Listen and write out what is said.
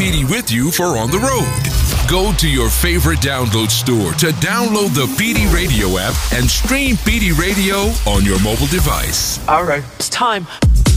PD with you for on the road. Go to your favorite download store to download the PD Radio app and stream PD Radio on your mobile device. All right, it's time.